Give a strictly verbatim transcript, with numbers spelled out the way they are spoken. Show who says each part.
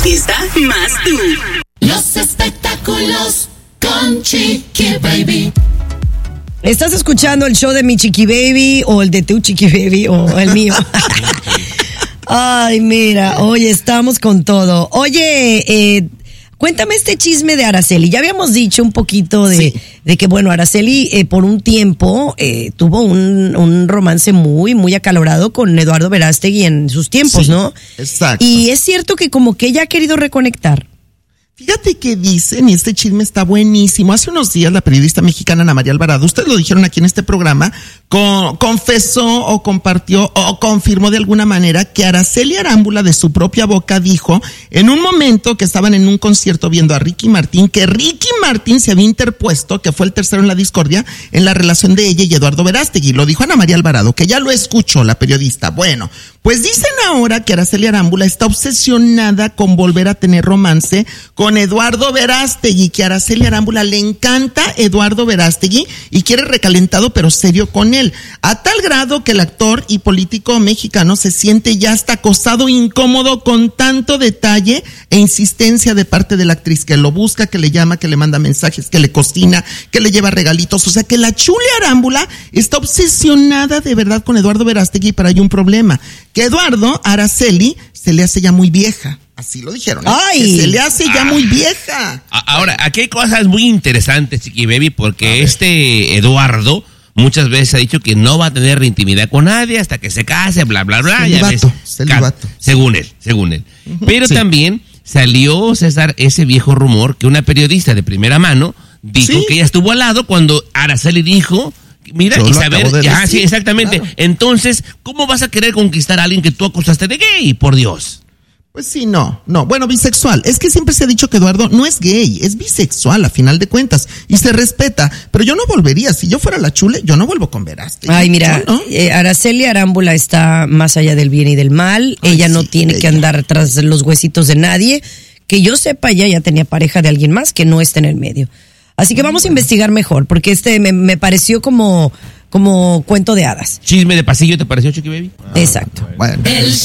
Speaker 1: fiesta, más tú.
Speaker 2: Los espectáculos con Chiqui Baby.
Speaker 3: Estás escuchando el show de mi Chiqui Baby o el de tu Chiqui Baby o el mío. Ay, mira, hoy estamos con todo. Oye, eh, cuéntame este chisme de Araceli. Ya habíamos dicho un poquito de, sí. de que, bueno, Araceli eh, por un tiempo eh, tuvo un, un romance muy, muy acalorado con Eduardo Verástegui en sus tiempos,
Speaker 4: sí,
Speaker 3: ¿no?
Speaker 4: Exacto.
Speaker 3: Y es cierto que como que ella ha querido reconectar.
Speaker 4: Fíjate que dicen, y este chisme está buenísimo. Hace unos días la periodista mexicana Ana María Alvarado, ustedes lo dijeron aquí en este programa, con, confesó o compartió o confirmó de alguna manera que Araceli Arámbula de su propia boca dijo en un momento que estaban en un concierto viendo a Ricky Martín, que Ricky Martín se había interpuesto, que fue el tercero en la discordia, en la relación de ella y Eduardo Verástegui. Lo dijo Ana María Alvarado, que ya lo escuchó la periodista. Bueno, pues dicen ahora que Araceli Arámbula está obsesionada con volver a tener romance con con Eduardo Verástegui, que a Araceli Arámbula le encanta Eduardo Verástegui y quiere recalentado pero serio con él, a tal grado que el actor y político mexicano se siente ya hasta acosado, incómodo con tanto detalle e insistencia de parte de la actriz, que lo busca, que le llama, que le manda mensajes, que le cocina, que le lleva regalitos. O sea que la chule Arámbula está obsesionada de verdad con Eduardo Verástegui, pero hay un problema, que Eduardo, Araceli, se le hace ya muy vieja. Así lo dijeron. ¿eh?
Speaker 3: ¡Ay!
Speaker 4: Que se le hace ya ah. muy vieja.
Speaker 5: Ahora, aquí hay cosas muy interesantes, Chiqui Baby, porque este Eduardo muchas veces ha dicho que no va a tener intimidad con nadie hasta que se case, bla, bla, bla.
Speaker 4: Celibato, celibato.
Speaker 5: Según él, según él. Uh-huh. Pero sí. También salió, César, ese viejo rumor que una periodista de primera mano dijo ¿Sí? que ella estuvo al lado cuando Araceli dijo... Mira,
Speaker 4: Yo
Speaker 5: y saber,
Speaker 4: de
Speaker 5: ya,
Speaker 4: decir,
Speaker 5: sí, exactamente. Claro. Entonces, ¿cómo vas a querer conquistar a alguien que tú acusaste de gay? Por Dios.
Speaker 4: Pues sí, no, no, bueno, bisexual. Es que siempre se ha dicho que Eduardo no es gay, es bisexual a final de cuentas y se respeta, pero yo no volvería, si yo fuera la chule, yo no vuelvo con Verástegui.
Speaker 3: Ay, mira,
Speaker 4: ¿no?
Speaker 3: eh, Araceli Arámbula está más allá del bien y del mal. Ay, ella no sí, tiene ella. que andar tras los huesitos de nadie. Que yo sepa, ella ya tenía pareja de alguien más que no está en el medio. Así que vamos a investigar mejor, porque este me, me pareció como, como cuento de hadas.
Speaker 5: ¿Chisme de pasillo te pareció, Chiqui Baby?
Speaker 3: Exacto.
Speaker 4: Bueno.
Speaker 2: El